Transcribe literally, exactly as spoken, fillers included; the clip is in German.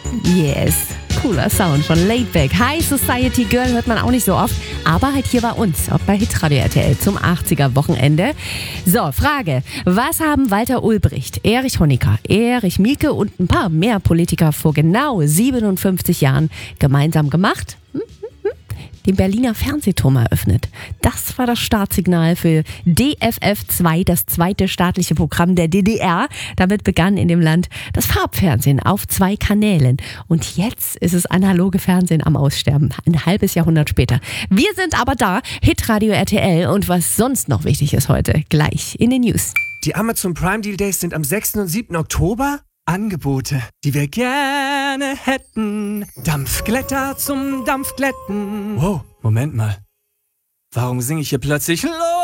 Yes, cooler Sound von Laidback. High Society Girl hört man auch nicht so oft, aber halt hier bei uns, auch bei Hitradio R T L zum achtziger-Wochenende. So, Frage, was haben Walter Ulbricht, Erich Honecker, Erich Mielke und ein paar mehr Politiker vor genau siebenundfünfzig Jahren gemeinsam gemacht? Hm? Den Berliner Fernsehturm eröffnet. Das war das Startsignal für D F F zwei, das zweite staatliche Programm der D D R. Damit begann in dem Land das Farbfernsehen auf zwei Kanälen. Und jetzt ist es analoge Fernsehen am Aussterben. Ein halbes Jahrhundert später. Wir sind aber da, Hitradio R T L, und was sonst noch wichtig ist heute, gleich in den News. Die Amazon Prime Deal Days sind am sechsten und siebten Oktober. Angebote, die wir gerne hätten. Dampfglätter zum Dampfglätten. Wow, Moment mal. Warum singe ich hier plötzlich los?